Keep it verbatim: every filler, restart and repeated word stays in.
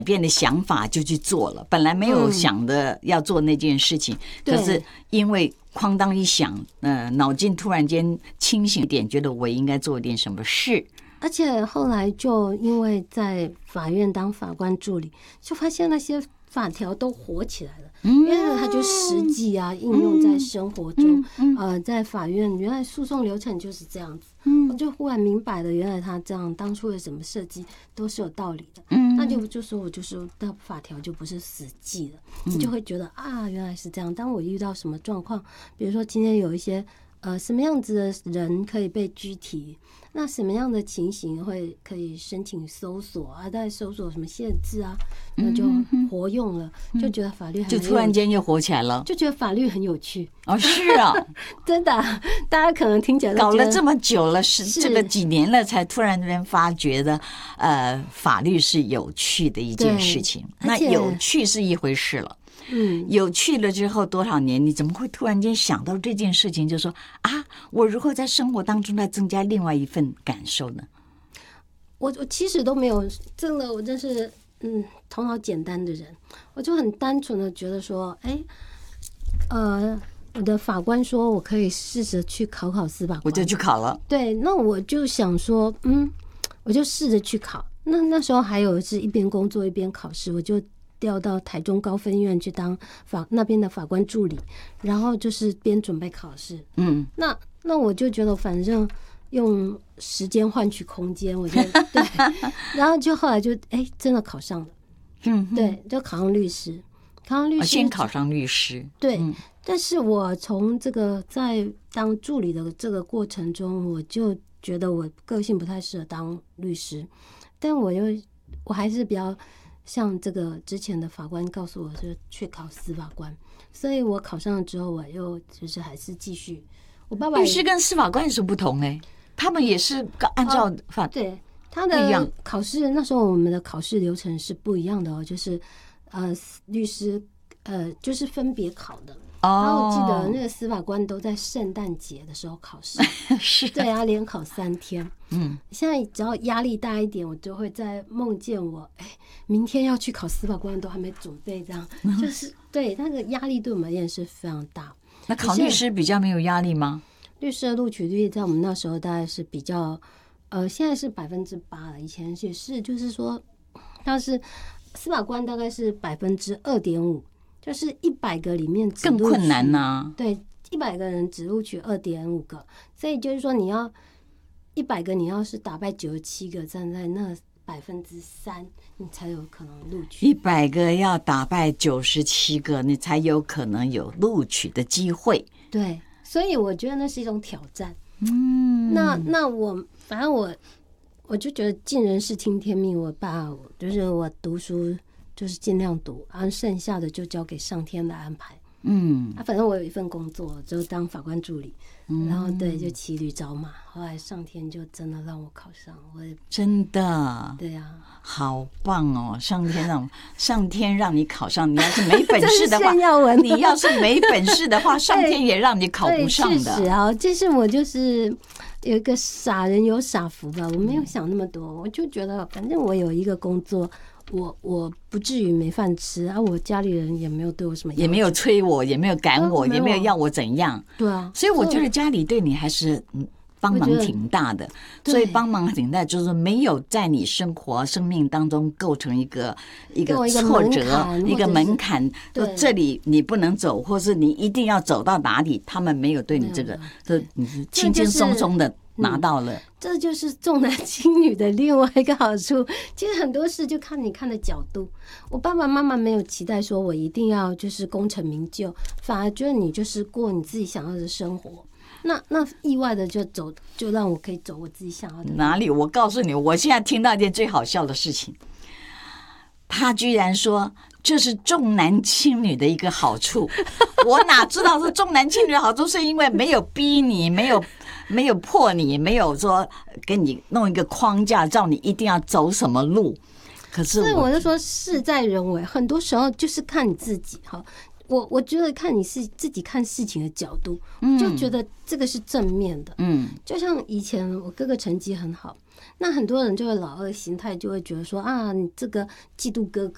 变的想法就去做了，本来没有想的要做那件事情，嗯、可是因为哐当一响，呃，脑筋突然间清醒一点，觉得我应该做一点什么事。 而且后来就因为在法院当法官助理，就发现那些法条都活起来了。因为它就实际啊，应用在生活中，呃，在法院原来诉讼流程就是这样子，我就忽然明白了，原来他这样当初的什么设计都是有道理的，那就就说我就是那法条就不是死记了，你就会觉得啊，原来是这样。当我遇到什么状况，比如说今天有一些呃什么样子的人可以被拘提，那什么样的情形会可以申请搜索啊？在搜索什么限制啊？那就活用了，就觉得法律很就突然间又活起来了， 就觉得法律很有趣哦，是啊， 真的，大家可能听起来搞了这么久了，是这个几年了，才突然间发觉的，呃，法律是有趣的一件事情。那有趣是一回事了。嗯，有趣了之后多少年，你怎么会突然间想到这件事情，就说啊，我如何在生活当中来增加另外一份感受呢？ 我我其实都没有，真的，我真是嗯头脑简单的人，我就很单纯的觉得说，哎，呃，我的法官说我可以试着去考考司法官， 我就去考了。 对，那我就想说，嗯，我就试着去考。那那时候还有是一边工作一边考试，我就调到台中高分院去当法那边的法官助理，然后就是边准备考试。嗯，那那我就觉得反正用时间换取空间，我就对，然后就后来就哎真的考上了。嗯，对，就考上律师，考上律师， 先考上律师。 对，嗯、但是我从这个在当助理的这个过程中，我就觉得我个性不太适合当律师，但我又我还是比较。像这个之前的法官告诉我就去考司法官，所以我考上了之后，我又就是还是继续。我爸爸律师跟司法官有什么不同哎？他们也是按照法、 哦、对他的考试，那时候我们的考试流程是不一样的哦，就是呃律师呃就是分别考的。然后我记得那个司法官都在圣诞节的时候考试， 是对啊，连考三天。嗯，现在只要压力大一点，我就会在梦见我，哎，明天要去考司法官，都还没准备，这样、嗯、就是对那个压力对我们而言是非常大。 那考律师比较没有压力吗？ 律师的录取率在我们那时候大概是比较，呃，现在是百分之八了，以前也是，就是说，但是司法官大概是百分之二点五。就是一百个里面只录取更困难啊， 对，一百个人只录取二点五个，所以就是说你要一百个，你要是打败九十七个，站在那百分之三，你才有可能录取。 一百个要打败九十七个，你才有可能有录取的机会。 对，所以我觉得那是一种挑战。嗯，那那我反正我我就觉得尽人事听天命，我爸就是我读书。就是尽量读，然后剩下的就交给上天来安排。嗯，啊，反正我有一份工作，就当法官助理，嗯、然后对，就骑驴找马。后来上天就真的让我考上，我也真的， 对啊， 好棒哦！上天让上天让你考上，你要是没本事的话，你要是没本事的话，上天也让你考不上的。 确实啊，这是我就是有一个傻人有傻福吧，我没有想那么多，我就觉得反正我有一个工作。我我不至于没饭吃啊！我家里人也没有对我什么， 也没有催我，也没有赶我，也没有要我怎样。 对啊， 所以我觉得家里对你还是帮忙挺大的。所以帮忙挺大，就是没有在你生活生命当中构成一个一个挫折、一个门槛。说这里你不能走，或是你一定要走到哪里，他们没有对你这个，就你是轻轻松松的。拿到了、嗯， 这就是重男轻女的另外一个好处。其实很多事就看你看的角度。我爸爸妈妈没有期待说我一定要就是功成名就，反而觉得你就是过你自己想要的生活。那那意外的就走，就让我可以走我自己想要的。 哪里？我告诉你，我现在听到一件最好笑的事情，他居然说。这是重男轻女的一个好处，我哪知道是重男轻女的好处，是因为没有逼你，没有没有迫你，没有说给你弄一个框架，叫你一定要走什么路。可是我， 所以我就说事在人为，很多时候就是看你自己哈。我我觉得看你是自己看事情的角度，就觉得这个是正面的。嗯，就像以前我哥哥成绩很好，那很多人就会老二心态，就会觉得说啊，你这个嫉妒哥哥。